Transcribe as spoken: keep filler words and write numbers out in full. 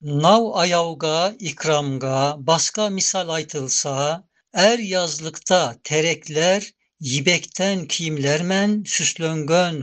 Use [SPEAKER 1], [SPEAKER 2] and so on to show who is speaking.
[SPEAKER 1] Nav ayavga, ikramga, baska misal aytılsa, er yazlıkta terekler, yibekten kiyimlermen süslöngön